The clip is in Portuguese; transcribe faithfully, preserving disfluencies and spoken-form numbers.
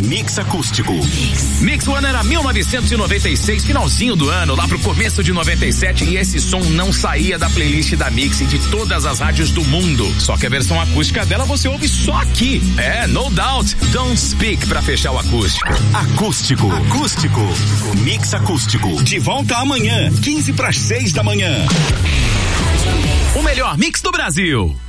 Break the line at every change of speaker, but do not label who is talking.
Mix Acústico.
Mix, Mix One era mil novecentos e noventa e seis, finalzinho do ano, lá pro começo de noventa e sete, e esse som não saía da playlist da Mix e de todas as rádios do mundo. Só que a versão acústica dela você ouve só aqui. É, No Doubt, Don't Speak pra fechar o acústico.
Acústico. Acústico. Mix Acústico. De volta amanhã, quinze para seis da manhã.
O melhor mix do Brasil.